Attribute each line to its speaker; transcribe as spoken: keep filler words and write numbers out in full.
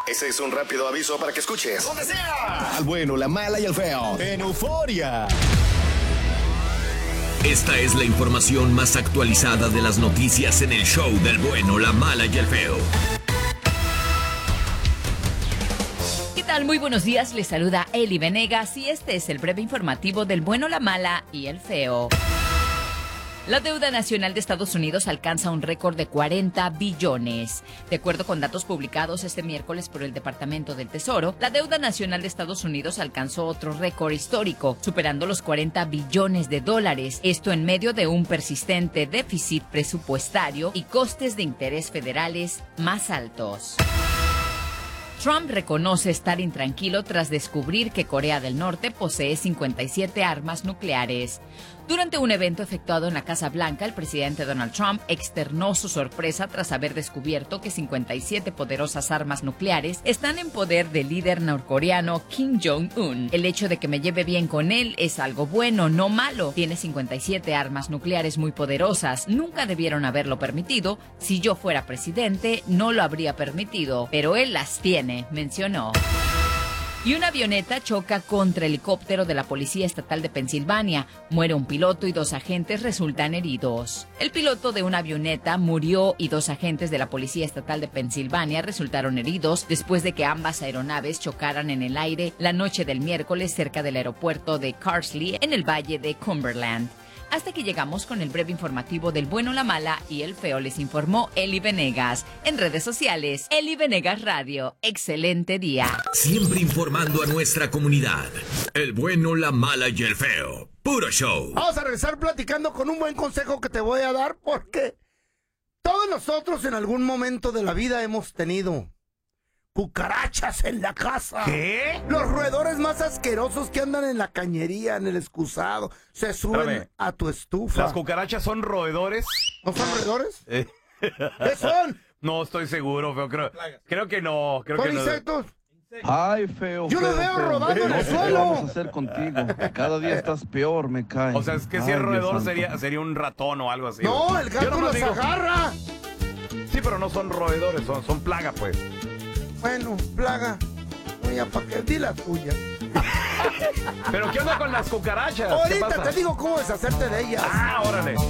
Speaker 1: Ese es un rápido aviso para que escuches donde sea al bueno, la mala y el feo en Euforia.
Speaker 2: Esta es la información más actualizada de las noticias en el show del bueno, la mala y el feo.
Speaker 3: ¿Qué tal? Muy buenos días, les saluda Eli Venegas y este es el breve informativo del bueno, la mala y el feo. La deuda nacional de Estados Unidos alcanza un récord de cuarenta billones. De acuerdo con datos publicados este miércoles por el Departamento del Tesoro, la deuda nacional de Estados Unidos alcanzó otro récord histórico, superando los cuarenta billones de dólares. Esto en medio de un persistente déficit presupuestario y costes de interés federales más altos. Trump reconoce estar intranquilo tras descubrir que Corea del Norte posee cincuenta y siete armas nucleares. Durante un evento efectuado en la Casa Blanca, el presidente Donald Trump externó su sorpresa tras haber descubierto que cincuenta y siete poderosas armas nucleares están en poder del líder norcoreano Kim Jong-un. El hecho de que me lleve bien con él es algo bueno, no malo. Tiene cincuenta y siete armas nucleares muy poderosas. Nunca debieron haberlo permitido. Si yo fuera presidente, no lo habría permitido, pero él las tiene, mencionó. Y una avioneta choca contra el helicóptero de la Policía Estatal de Pensilvania. Muere un piloto y dos agentes resultan heridos. El piloto de una avioneta murió y dos agentes de la Policía Estatal de Pensilvania resultaron heridos después de que ambas aeronaves chocaran en el aire la noche del miércoles cerca del aeropuerto de Carsley en el valle de Cumberland. Hasta que llegamos con el breve informativo del bueno, la mala y el feo, les informó Eli Venegas. En redes sociales, Eli Venegas Radio. Excelente día.
Speaker 2: Siempre informando a nuestra comunidad. El bueno, la mala y el feo. Puro show.
Speaker 4: Vamos a regresar platicando con un buen consejo que te voy a dar, porque todos nosotros en algún momento de la vida hemos tenido cucarachas en la casa.
Speaker 5: ¿Qué?
Speaker 4: Los roedores más asquerosos que andan en la cañería, en el excusado, se suben
Speaker 5: Espérame.
Speaker 4: a tu estufa.
Speaker 5: ¿Las cucarachas son roedores?
Speaker 4: ¿No son roedores?
Speaker 5: Eh.
Speaker 4: ¿Qué son?
Speaker 5: No estoy seguro, feo. Creo, creo que no. Creo
Speaker 4: ¿Son
Speaker 5: que no.
Speaker 4: insectos?
Speaker 6: Ay, feo,
Speaker 4: Yo
Speaker 6: feo,
Speaker 4: lo veo
Speaker 6: feo.
Speaker 4: rodando en
Speaker 6: No
Speaker 4: el
Speaker 6: sé qué
Speaker 4: suelo.
Speaker 6: vamos a hacer contigo. Cada día estás peor, me cae.
Speaker 5: O sea, es que si
Speaker 6: Ay,
Speaker 5: es
Speaker 6: Dios
Speaker 5: roedor
Speaker 6: santo.
Speaker 5: sería, sería un ratón o algo así.
Speaker 4: No,
Speaker 5: güey.
Speaker 4: el
Speaker 5: Yo
Speaker 4: gato
Speaker 5: nomás
Speaker 4: los
Speaker 5: digo-
Speaker 4: agarra.
Speaker 5: Sí, pero no son roedores, son, son plaga, pues.
Speaker 4: Bueno, plaga. Oye, ¿para qué? Di la tuya.
Speaker 5: Pero ¿qué onda con las cucarachas? ¿Qué
Speaker 4: Ahorita
Speaker 5: pasa?
Speaker 4: te digo cómo deshacerte de ellas.
Speaker 5: Ah, órale.